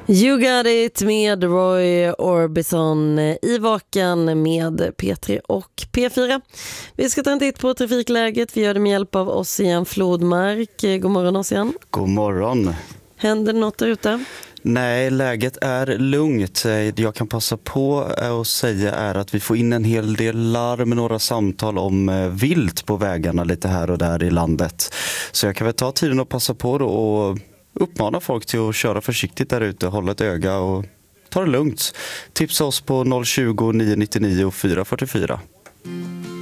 You got it med Roy Orbison i Vaken med P3 och P4. Vi ska ta en titt på trafikläget. Vi gör det med hjälp av Ossian Flodmark. God morgon Ossian. God morgon. Händer det något där ute? Nej, läget är lugnt. Det jag kan passa på att säga är att vi får in en hel del larm, några samtal om vilt på vägarna lite här och där i landet. Så jag kan väl ta tiden och passa på då och uppmana folk till att köra försiktigt där ute, hålla ett öga och ta det lugnt. Tipsa oss på 020 999 444.